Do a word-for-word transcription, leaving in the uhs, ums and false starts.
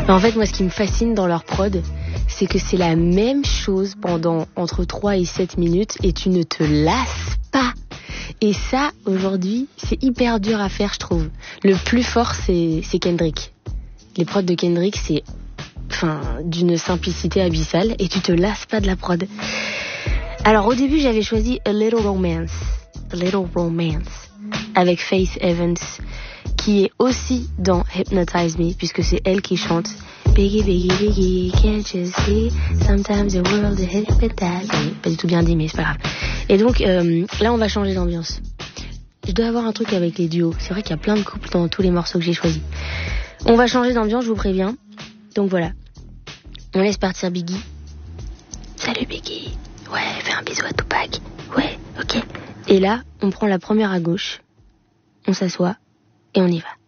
Mais en fait, moi, ce qui me fascine dans leur prod, c'est que c'est la même chose pendant entre trois et sept minutes et tu ne te lasses pas. Et ça, aujourd'hui, c'est hyper dur à faire, je trouve. Le plus fort, c'est, c'est Kendrick. Les prods de Kendrick, c'est enfin, d'une simplicité abyssale et tu te lasses pas de la prod. Alors, au début, j'avais choisi A Little Romance. A Little Romance. Avec Faith Evans, qui est aussi dans Hypnotize Me, puisque c'est elle qui chante Biggie, Biggie, Biggie, can't you see? Sometimes the world is hypnotize me. Pas du tout bien dit, mais c'est pas grave. Et donc, euh, là, on va changer d'ambiance. Je dois avoir un truc avec les duos. C'est vrai qu'il y a plein de couples dans tous les morceaux que j'ai choisis. On va changer d'ambiance, je vous préviens. Donc voilà. On laisse partir Biggie. Salut Biggie. Ouais, fais un bisou à Tupac. Ouais, ok. Et là, on prend la première à gauche. On s'assoit et on y va.